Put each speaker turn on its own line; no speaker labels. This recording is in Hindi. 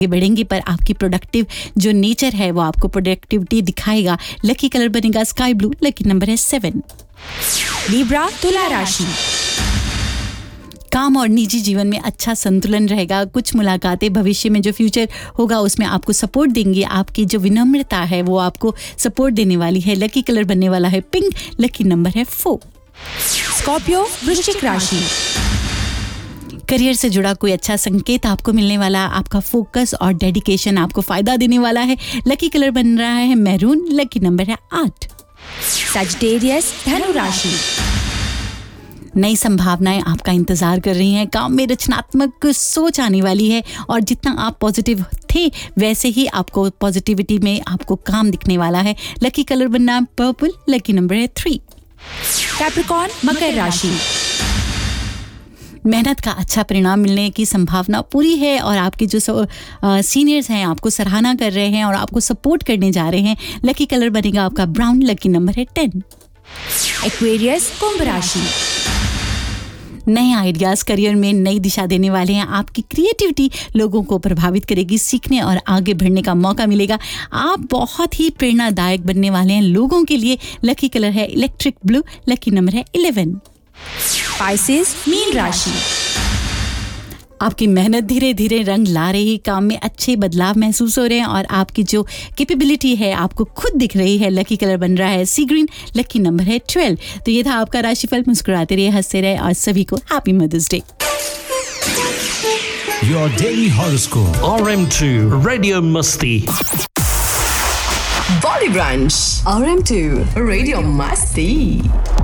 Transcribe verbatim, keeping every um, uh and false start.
बढ़ेंगे, पर आपकी प्रोडक्टिव जो नेचर है वो आपको प्रोडक्टिविटी दिखाएगा। लकी कलर बनेगा स्काई ब्लू, लकी नंबर है सेवन।
लिब्रा तुला राशि,
काम और निजी जीवन में अच्छा संतुलन रहेगा। कुछ मुलाकातें भविष्य में जो फ्यूचर होगा उसमें आपको सपोर्ट देंगी। आपकी जो विनम्रता है वो आपको सपोर्ट देने वाली है। लकी कलर बनने वाला है पिंक, लकी नंबर है फोर।
स्कॉर्पियो वृश्चिक राशि,
करियर से जुड़ा कोई अच्छा संकेत आपको मिलने वाला। आपका फोकस और डेडिकेशन आपको फायदा देने वाला है। लकी कलर बन रहा है मैरून, लकी नंबर है आठ।
सजिटेरियस धनु राशि,
नई संभावनाएं आपका इंतजार कर रही हैं। काम में रचनात्मक सोच आने वाली है और जितना आप पॉजिटिव थे वैसे ही आपको पॉजिटिविटी में आपको काम दिखने वाला है। लकी कलर बनना पर्पल, लकी नंबर है थ्री।
कैप्रिकॉर्न मकर राशि,
मेहनत का अच्छा परिणाम मिलने की संभावना पूरी है और आपके जो सीनियर्स हैं आपको सराहना कर रहे हैं और आपको सपोर्ट करने जा रहे हैं। लकी कलर बनेगा आपका ब्राउन, लकी नंबर है टेन।
एक्वेरियस कुंभ राशि,
नए आइडियाज करियर में नई दिशा देने वाले हैं। आपकी क्रिएटिविटी लोगों को प्रभावित करेगी, सीखने और आगे बढ़ने का मौका मिलेगा। आप बहुत ही प्रेरणादायक बनने वाले हैं लोगों के लिए। लकी कलर है इलेक्ट्रिक ब्लू, लकी नंबर है इलेवन।
पाइसेस मीन राशि,
आपकी मेहनत धीरे धीरे रंग ला रही। काम में अच्छे बदलाव महसूस हो रहे हैं और आपकी जो कैपेबिलिटी है आपको खुद दिख रही है। लकी कलर बन रहा है सी ग्रीन, लकी नंबर है ट्वेल्व। तो ये था आपका राशिफल। मुस्कुराते रहिए, हंसते रहे और सभी को happy mother's day.
Your daily horoscope.
R M two Radio Musti.
Body Brunch. R M two Radio Musti.